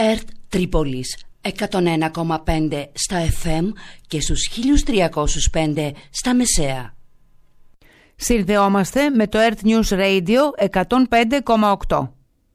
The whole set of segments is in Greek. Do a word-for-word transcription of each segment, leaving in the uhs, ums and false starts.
ΕΡΤ Τρίπολης εκατόν ένα κόμμα πέντε στα εφ εμ και στους χίλια τριακόσια πέντε στα μεσαία. Συνδεόμαστε με το ΕΡΤ News Radio εκατόν πέντε κόμμα οκτώ.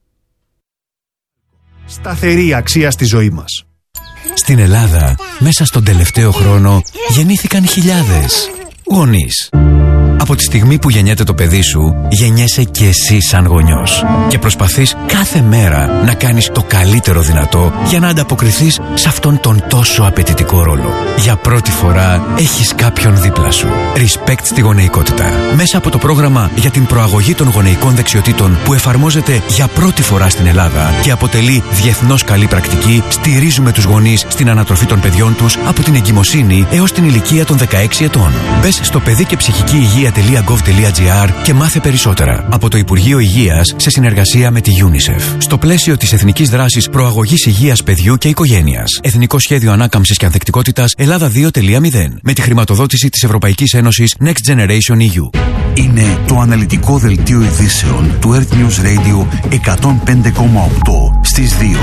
Σταθερή αξία στη ζωή μας. Στην Ελλάδα, μέσα στον τελευταίο χρόνο, γεννήθηκαν χιλιάδες γονείς. Από τη στιγμή που γεννιέται το παιδί σου, γεννιέσαι και εσύ σαν γονιός. Και προσπαθείς κάθε μέρα να κάνεις το καλύτερο δυνατό για να ανταποκριθείς σε αυτόν τον τόσο απαιτητικό ρόλο. Για πρώτη φορά έχεις κάποιον δίπλα σου. Respect στη γονεϊκότητα. Μέσα από το πρόγραμμα για την προαγωγή των γονεϊκών δεξιοτήτων που εφαρμόζεται για πρώτη φορά στην Ελλάδα και αποτελεί διεθνώς καλή πρακτική, στηρίζουμε τους γονείς στην ανατροφή των παιδιών τους από την εγκυμοσύνη έως την ηλικία των δεκαέξι ετών. Μπες στο παιδί και ψυχική υγεία .gov.gr και μάθε περισσότερα από το Υπουργείο Υγείας σε συνεργασία με τη UNICEF. Στο πλαίσιο της Εθνικής Δράσης Προαγωγής Υγείας Παιδιού και Οικογένειας. Εθνικό Σχέδιο Ανάκαμψης και Ανθεκτικότητας Ελλάδα δύο κόμμα μηδέν. Με τη χρηματοδότηση της Ευρωπαϊκής Ένωσης Next Generation ι γιου. Είναι το αναλυτικό δελτίο ειδήσεων του ΕΡΤ News Radio εκατόν πέντε κόμμα οκτώ στις δύο.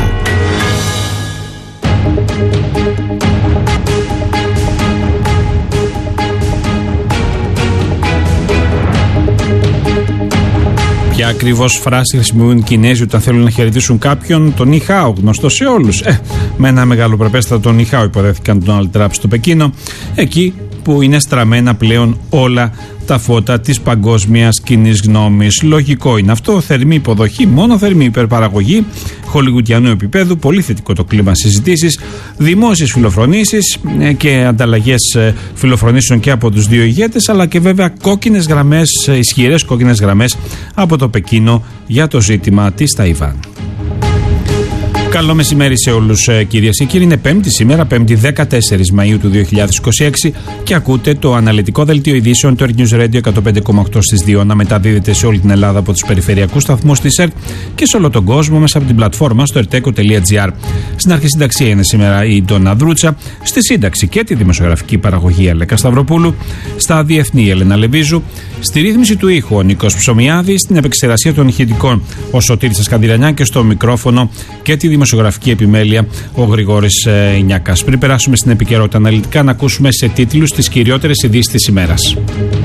Ποια ακριβώς φράση χρησιμοποιούν οι Κινέζοι όταν θέλουν να χαιρετήσουν κάποιον? Τον Νιχάο, γνωστό σε όλους. Ε, με ένα μεγαλοπρεπέστατο Νιχάο υποδέχθηκαν τον Donald Trump στο Πεκίνο, εκεί που είναι στραμμένα πλέον όλα τα φώτα της παγκόσμιας κοινής γνώμης. Λογικό είναι αυτό. Θερμή υποδοχή, μόνο θερμή υπερπαραγωγή χολιγουτιανού επίπεδου. Πολύ θετικό το κλίμα συζητήσεις, δημόσιες φιλοφρονήσεις και ανταλλαγές φιλοφρονήσεων και από τους δύο ηγέτες, αλλά και βέβαια κόκκινες γραμμές, ισχυρές κόκκινες γραμμές από το Πεκίνο για το ζήτημα της Ταϊβάν. Καλό μεσημέρι σε όλους, κυρίες και κύριοι. Είναι Πέμπτη σήμερα, Πέμπτη δεκατέσσερις Μαΐου του δύο χιλιάδες είκοσι έξι, και ακούτε το αναλυτικό δελτίο ειδήσεων του ΕΡΤ News Radio εκατόν πέντε κόμμα οκτώ στις δύο, να μεταδίδεται σε όλη την Ελλάδα από τους περιφερειακούς σταθμούς της ΕΡΤ και σε όλο τον κόσμο μέσα από την πλατφόρμα στο ερτέκο.gr. Στην αρχισυνταξία είναι σήμερα η Ντόνα Δρούτσα, στη σύνταξη και τη δημοσιογραφική παραγωγή Αλέκα Σταυροπούλου, στα διεθνή η Έλενα Λεβίζου, στη ρύθμιση του ήχου ο Νίκος Ψωμιάδης, στην επεξεργασία των ηχητικών ο Σωτήρης Σκανδυρανιά και στο μικρόφωνο και τη δημοσιογραφική επιμέλεια ο Γρηγόρης ε, Ινιάκας. Πριν περάσουμε στην επικαιρότητα αναλυτικά, να ακούσουμε σε τίτλους τις κυριότερες ειδήσεις της ημέρας.